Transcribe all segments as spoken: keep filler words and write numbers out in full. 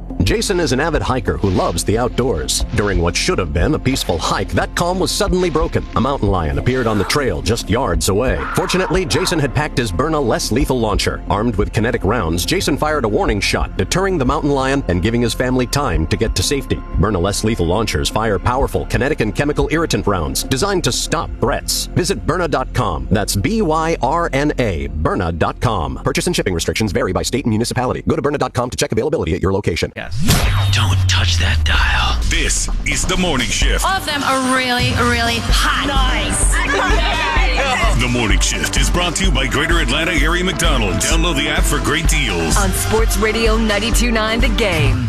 Jason is an avid hiker who loves the outdoors. During what should have been a peaceful hike, that calm was suddenly broken. A mountain lion appeared on the trail just yards away. Fortunately, Jason had packed his Byrna less lethal launcher. Armed with kinetic rounds, Jason fired a warning shot, deterring the mountain lion and giving his family time to get to safety. Byrna less lethal launchers fire powerful kinetic and chemical irritant rounds designed to stop threats. Visit Byrna dot com. That's B Y R N A, Byrna dot com. Purchase and shipping restrictions vary by state and municipality. Go to Byrna dot com to check availability at your location. Yes. Don't touch that dial. This is The Morning Shift. All of them are really, really hot. Nice. The Morning Shift is brought to you by Greater Atlanta Area McDonald's. Download the app for great deals. On Sports Radio ninety-two point nine The Game.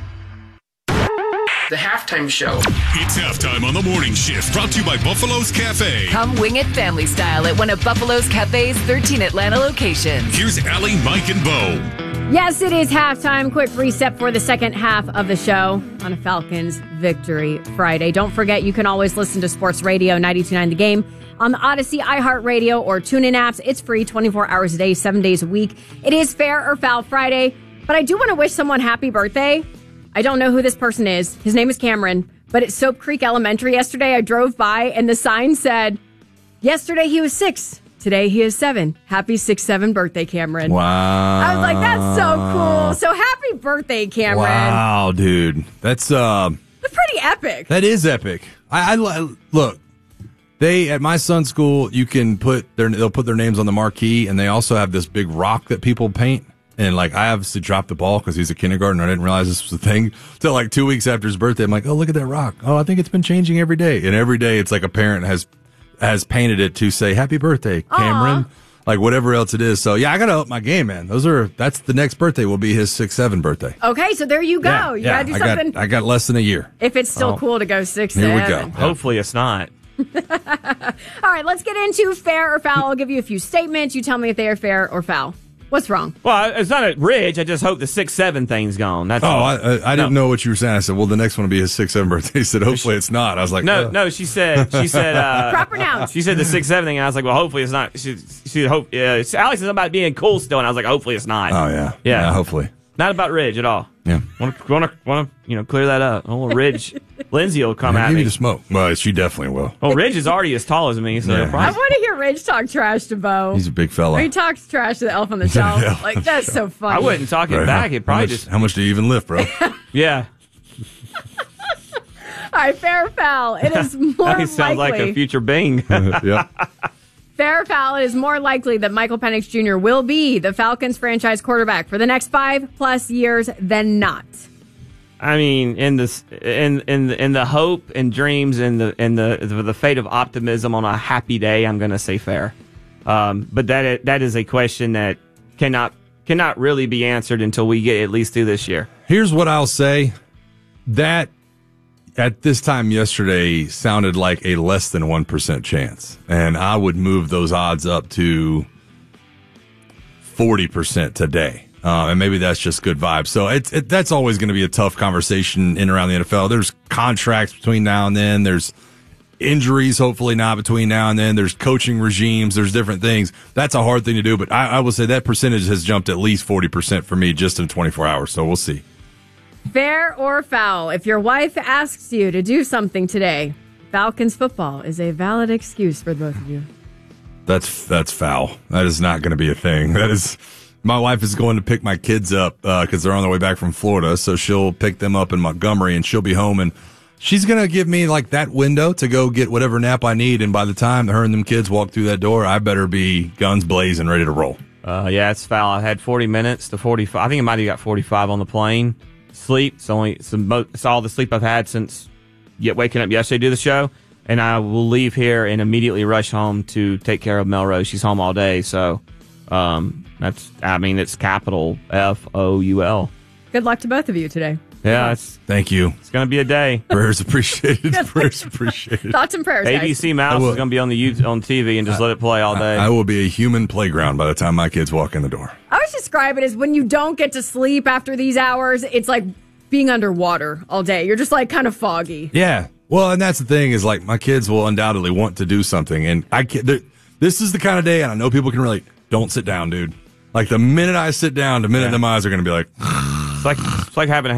The halftime show. It's halftime on The Morning Shift, brought to you by Buffalo's Cafe. Come wing it family style at one of Buffalo's Cafe's thirteen Atlanta locations. Here's Allie, Mike, and Bo. Yes, it is halftime. Quick reset for the second half of the show on a Falcons Victory Friday. Don't forget, you can always listen to Sports Radio ninety-two point nine The Game on the Odyssey, iHeartRadio, or TuneIn apps. It's free twenty-four hours a day, seven days a week. It is Fair or Foul Friday, but I do want to wish someone happy birthday. I don't know who this person is. His name is Cameron, but at Soap Creek Elementary yesterday, I drove by and the sign said, yesterday he was six. Today he is seven. Happy six seven birthday, Cameron. Wow. I was like, that's so cool. So happy birthday, Cameron. Wow, dude. That's uh That's pretty epic. That is epic. I, I look, they at my son's school, you can put their they'll put their names on the marquee, and they also have this big rock that people paint. And like I obviously dropped the ball because he's a kindergartner. I didn't realize this was a thing until like two weeks after his birthday. I'm like, oh, look at that rock. Oh, I think it's been changing every day. And every day it's like a parent has has painted it to say happy birthday, Cameron. Aww. Like whatever else it is. So yeah, I gotta up my game, man. Those are that's the next birthday will be his six seven birthday. Okay, so there you go. Yeah, you yeah, gotta do I something. Got, I got less than a year. If it's still oh. cool to go six Here seven. we go. Hopefully it's not. All right, let's get into fair or foul. I'll give you a few statements. You tell me if they are fair or foul. What's wrong? Well, it's not a ridge. I just hope the six seven thing's gone. That's oh, all. I, I, I didn't know what you were saying. I said, well, the next one will be his six seven birthday. He said, hopefully it's not. I was like, no, oh. no. She said, she said, uh, proper nouns. She said the six seven thing, and I was like, well, hopefully it's not. She, she hope. Yeah, Alex is about being cool still, and I was like, hopefully it's not. Oh yeah, yeah, yeah hopefully not about ridge at all. Yeah, want to want to want to you know clear that up. Oh, ridge. Lindsay will come yeah, at give me. You the smoke. Well, she definitely will. Well, Ridge is already as tall as me, so yeah. probably... I want to hear Ridge talk trash to Bo. He's a big fella. He talks trash to the elf on the shelf. Yeah, like that's so funny. I wouldn't talk it right. back. It probably how much, just how much do you even lift, bro? Yeah. All right, fair or foul. It is more He sounds likely. like a future Bing. Yeah. Fair or foul, it is more likely that Michael Penix Junior will be the Falcons franchise quarterback for the next five plus years than not. I mean, in this, in in the, in the hope and dreams and the in the the fate of optimism on a happy day, I'm going to say fair. Um, but that is, that is a question that cannot cannot really be answered until we get at least through this year. Here's what I'll say: that at this time yesterday sounded like a less than one percent chance, and I would move those odds up to forty percent today. Uh, and maybe that's just good vibes. So it's it, that's always going to be a tough conversation in around the N F L. There's contracts between now and then. There's injuries, hopefully not between now and then. There's coaching regimes. There's different things. That's a hard thing to do. But I, I will say that percentage has jumped at least forty percent for me just in twenty-four hours. So we'll see. Fair or foul, if your wife asks you to do something today, Falcons football is a valid excuse for both of you. That's that's foul. That is not going to be a thing. That is... My wife is going to pick my kids up because uh, they're on their way back from Florida, so she'll pick them up in Montgomery, and she'll be home, and she's going to give me like that window to go get whatever nap I need, and by the time her and them kids walk through that door, I better be guns blazing, ready to roll. Uh, yeah, it's foul. I had forty minutes to forty-five. I think I might have got forty-five on the plane. Sleep. It's only it's, the mo- it's all the sleep I've had since yet waking up yesterday to do the show, and I will leave here and immediately rush home to take care of Melrose. She's home all day, so... Um, that's, I mean, it's capital F O U L. Good luck to both of you today. Yeah, it's, thank you. It's going to be a day. Prayers appreciated. Prayers appreciated. Thoughts and prayers, A B C guys. Mouse is going to be on the YouTube, on T V and just I, let it play all day. I, I will be a human playground by the time my kids walk in the door. I always describe it as when you don't get to sleep after these hours, it's like being underwater all day. You're just like kind of foggy. Yeah. Well, and that's the thing is like my kids will undoubtedly want to do something, and I can't. This is the kind of day, and I know people can relate. Don't sit down, dude. Like the minute I sit down, the minute yeah. them eyes are going to be like, it's like it's like having a